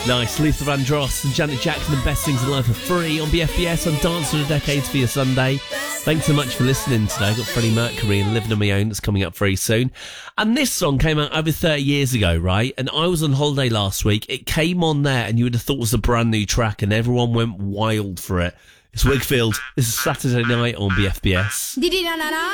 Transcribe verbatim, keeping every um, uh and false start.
Nice. Luther Vandross and Janet Jackson and Best Things in Life are free on B F B S on Dance for the Decades for your Sunday. Thanks so much for listening today. I've got Freddie Mercury and Living on My Own that's coming up very soon. And this song came out over thirty years ago, right? And I was on holiday last week. It came on there and you would have thought it was a brand new track and everyone went wild for it. It's Wigfield. This is Saturday night on B F B S.